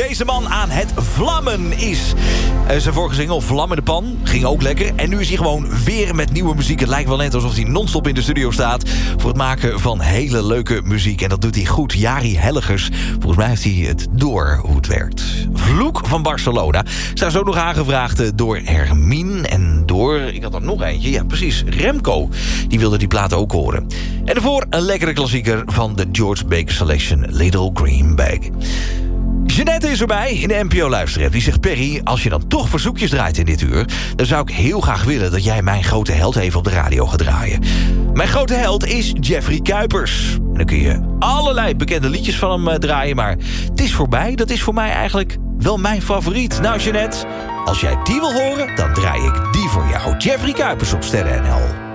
deze man aan het vlammen is. Zijn vorige single, Vlam in de Pan, ging ook lekker. En nu is hij gewoon weer met nieuwe muziek. Het lijkt wel net alsof hij non-stop in de studio staat voor het maken van hele leuke muziek. En dat doet hij goed. Jari Hellegers, volgens mij heeft hij het door hoe het werkt. Vloek van Barcelona. Zij is ook nog aangevraagd door Hermine en door, ik had er nog eentje, ja precies, Remco. Die wilde die plaat ook horen. En daarvoor een lekkere klassieker van de George Baker Selection, Little Green Bag. Jeanette is erbij in de NPO Luisterapp. Die zegt, Perry, als je dan toch verzoekjes draait in dit uur, dan zou ik heel graag willen dat jij mijn grote held even op de radio gaat draaien. Mijn grote held is Jeffrey Kuipers. En dan kun je allerlei bekende liedjes van hem draaien, maar Het is voorbij, dat is voor mij eigenlijk wel mijn favoriet. Nou Jeanette, als jij die wil horen, dan draai ik die voor jou. Jeffrey Kuipers op Sterren NL.